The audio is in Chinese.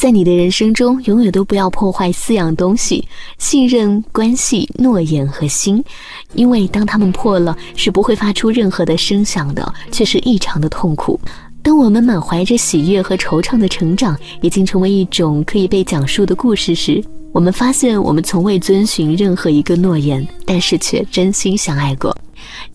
在你的人生中，永远都不要破坏4样东西：信任、关系、诺言和心。因为当它们破了，是不会发出任何的声响的，却是异常的痛苦。当我们满怀着喜悦和惆怅的成长已经成为一种可以被讲述的故事时，我们发现我们从未遵循任何一个诺言，但是却真心相爱过。